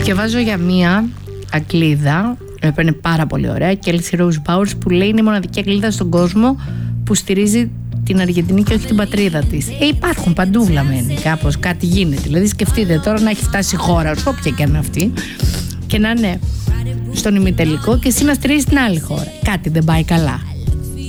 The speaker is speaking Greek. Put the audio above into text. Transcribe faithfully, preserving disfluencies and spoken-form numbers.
Διαβάζω για μία Αγγλίδα, που είναι πάρα πολύ ωραία, Kelsey Rose Bowers, που λέει είναι η μοναδική Αγγλίδα στον κόσμο που στηρίζει την Αργεντινή και όχι την πατρίδα της. Ε, υπάρχουν παντού βλαμμένοι, κάπως κάτι γίνεται. Δηλαδή, σκεφτείτε τώρα να έχει φτάσει η χώρα, όποια και αν είναι αυτή, και να είναι στον ημιτελικό και εσύ να στηρίζεις την άλλη χώρα. Κάτι δεν πάει καλά.